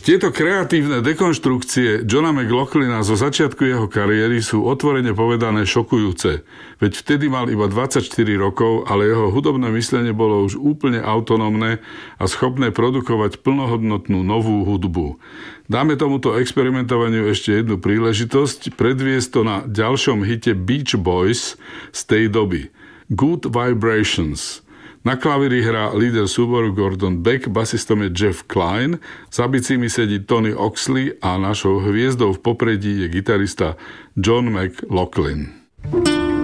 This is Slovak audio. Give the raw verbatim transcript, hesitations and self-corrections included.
Tieto kreatívne dekonštrukcie Johna McLaughlina zo začiatku jeho kariéry sú otvorene povedané šokujúce. Veď vtedy mal iba dvadsaťštyri rokov, ale jeho hudobné myslenie bolo už úplne autonómne a schopné produkovať plnohodnotnú novú hudbu. Dáme tomuto experimentovaniu ešte jednu príležitosť, predviesť to na ďalšom hite Beach Boys z tej doby. Good Vibrations. Na klavíri hrá líder súboru Gordon Beck, basistom je Jeff Klein, za bicími sedí Tony Oxley a našou hviezdou v popredí je gitarista John McLaughlin.